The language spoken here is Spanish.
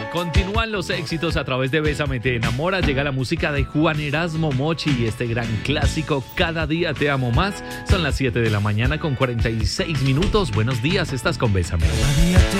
Continúan los éxitos a través de Bésame Te Enamora. Llega la música de Juan Erasmo Mochi y este gran clásico Cada Día Te Amo Más. Son las 7 de la mañana con 46 minutos. Buenos días, estás con Bésame.